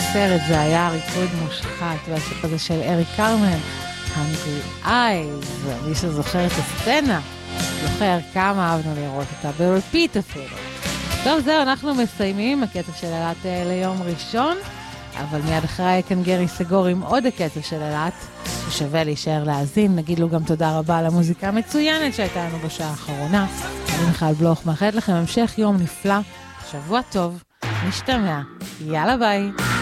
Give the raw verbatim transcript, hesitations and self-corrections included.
הסרט, זה היה ריקוד מושחת, והשיר הזה של אריק קרמן, Hungry Eyes, מי שזוכר את הסצנה, זוכר כמה אהבנו לראות אותה, ברפיט אפילו. טוב, זהו, אנחנו מסיימים הקטע של אלת ליום ראשון, אבל מיד אחרי כאן גרי סגור עם עוד הקטע של אלת, ששווה להישאר להאזין. נגיד לו גם תודה רבה על המוזיקה המצוינת שהייתה לנו בשעה האחרונה. אני מיכל בלוך, מאחלת לכם המשך יום נפלא, שבוע טוב, נשתמע, יאללה ביי.